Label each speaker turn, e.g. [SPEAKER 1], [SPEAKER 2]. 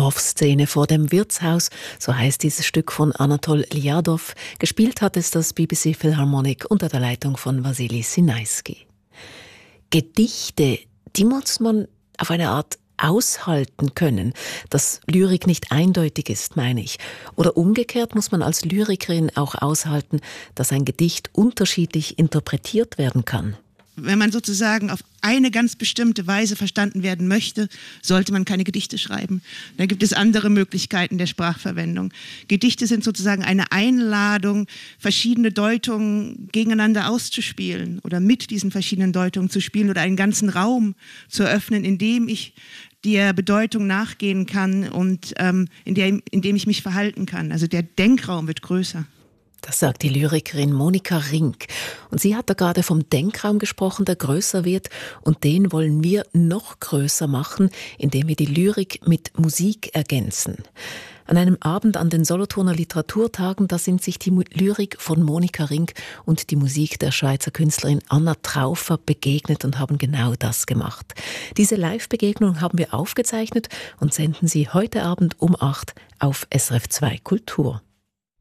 [SPEAKER 1] Dorfszene vor dem Wirtshaus, so heißt dieses Stück von Anatol Liadow. Gespielt hat es das BBC Philharmonic unter der Leitung von Wassily Sinaisky. Gedichte, die muss man auf eine Art aushalten können, dass Lyrik nicht eindeutig ist, meine ich. Oder umgekehrt muss man als Lyrikerin auch aushalten, dass ein Gedicht unterschiedlich interpretiert werden kann.
[SPEAKER 2] Wenn man sozusagen auf eine ganz bestimmte Weise verstanden werden möchte, sollte man keine Gedichte schreiben. Dann gibt es andere Möglichkeiten der Sprachverwendung. Gedichte sind sozusagen eine Einladung, verschiedene Deutungen gegeneinander auszuspielen oder mit diesen verschiedenen Deutungen zu spielen oder einen ganzen Raum zu öffnen, in dem ich der Bedeutung nachgehen kann und in dem ich mich verhalten kann. Also der Denkraum wird größer.
[SPEAKER 1] Das sagt die Lyrikerin Monika Rink. Und sie hat da gerade vom Denkraum gesprochen, der größer wird. Und den wollen wir noch größer machen, indem wir die Lyrik mit Musik ergänzen. An einem Abend an den Solothurner Literaturtagen, da sind sich die Lyrik von Monika Rink und die Musik der Schweizer Künstlerin Anna Traufer begegnet und haben genau das gemacht. Diese Live-Begegnung haben wir aufgezeichnet und senden sie heute Abend um 8 auf SRF 2 Kultur.